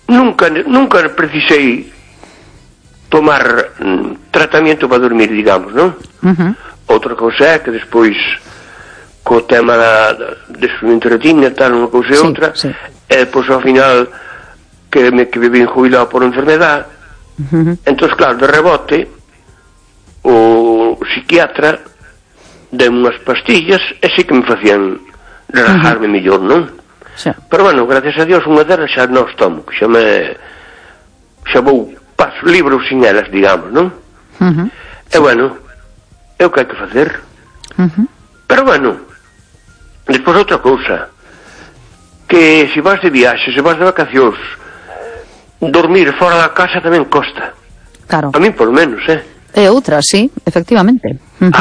nunca precisei tomar tratamento para dormir, digamos, non? Outra cousa é que despois co tema de sufrimento de retina, tal, unha cousa e outra, e depois ao final que me vin jubilado por enfermedade, entón, claro, de rebote o psiquiatra deu unhas pastillas e sí que me facían relajarme mellor, non? Pero bueno, gracias a Dios, unha delas xa non tomo, xa vou paso libros sin elas, digamos, non? E bueno, é o que hai que facer. Pero bueno, despois outra cousa, que se vas de viaxe, se vas de vacacións, dormir fora da casa tamén costa. Claro. A mí, por lo menos, É outra, sí, efectivamente.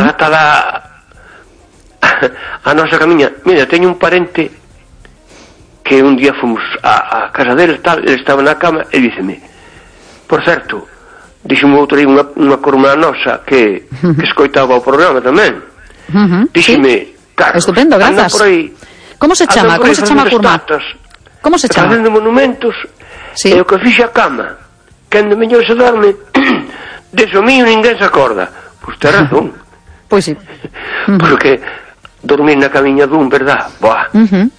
A nosa camiña, mira, teño un parente que un día fomos a casa dele, tal, ele estaba na cama e díceme, por certo, díxeme outro aí unha corma nosa que escoitaba o programa tamén, díxeme, Carlos, estupendo, grazas. Por aí, como se chama a curma? Como se chama? Facendo monumentos, e o que fixe a cama, cando mellor se dorme, deso mío ninguén se acorda. Pois ten razón. Pois sí. Porque dormir na camiña dun, verdad? Boa.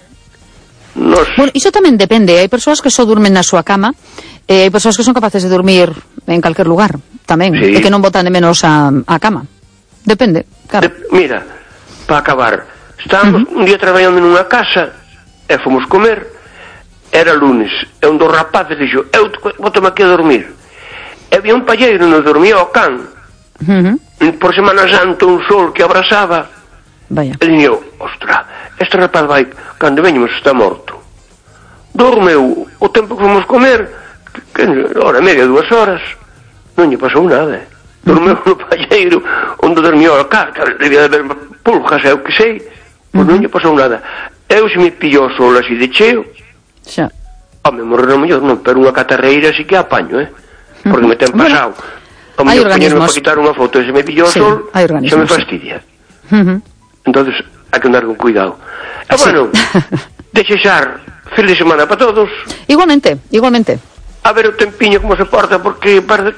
Bueno, iso tamén depende. Hai persoas que só durmen na súa cama e hai persoas que son capaces de dormir en calquer lugar tamén, e que non botan de menos a cama. Depende, claro. Mira, para acabar, estábamos un día traballando nunha casa e fomos comer, era lunes, e un dos rapaces dixo, eu botome aquí a dormir, e había un palleiro non dormía ao can, por Semana Santa un sol que abrasaba, e dixo, ostra, este rapaz vai, cando veñemos está morto, dormeu o tempo que fomos comer, hora e media, 2 horas, non lle pasou nada, dormeu no palleiro onde dormiu ao can, debía de haber pulgas, eu que sei, pois non lle pasou nada. Eu se me pillou o sol así de cheo, home, morrer no mellor non, pero unha catarreira así que apaño, porque me ten pasado. O mellor poñerme para quitar unha foto e se me pillou o sol, xa me fastidia. Entonces, hai que andar con cuidado. E bueno, desexar feliz semana para todos. Igualmente, igualmente. A ver o tempiño como se porta, porque parece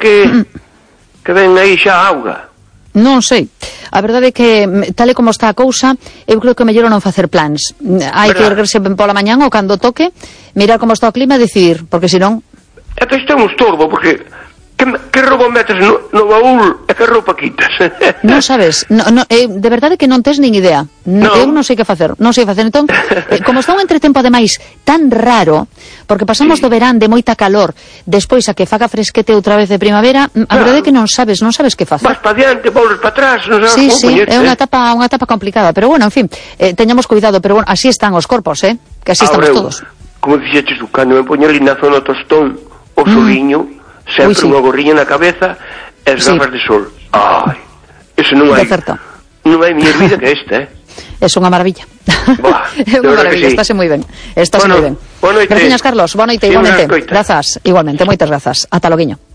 que ven aí xa a auga. Non sei. A verdade é que, tal e como está a cousa, eu creo que mellor non facer plans. Hai que erguerse ben pola mañán ou cando toque, mirar como está o clima e decidir, porque senón... É que isto é un estorbo, porque que roupa metes no baúl e que roupa quitas? Non sabes, de verdade que non tes nin idea. Eu non sei que facer, entón, como está un entretempo ademais tan raro, porque pasamos do verán de moita calor, despois a que faga fresquete outra vez de primavera, a verdade é que non sabes que facer. Vas para diante, volves para atrás, non sabes como poñerte. É unha etapa complicada, pero bueno, en fin, teñamos cuidado, pero bueno, así están os corpos, que así estamos todos. Como dixeches tú, cando me poño ali na zona tostón, o soliño, sempre unha gorriña na cabeza e as gafas de sol. Ai, eso non hai mellor vida que esta, É unha maravilla. É unha maravilla, estáse moi ben. Estáse moi ben. Gracias, Carlos, boa noite, igualmente. Grazas, igualmente, moitas grazas. Ata loguiño.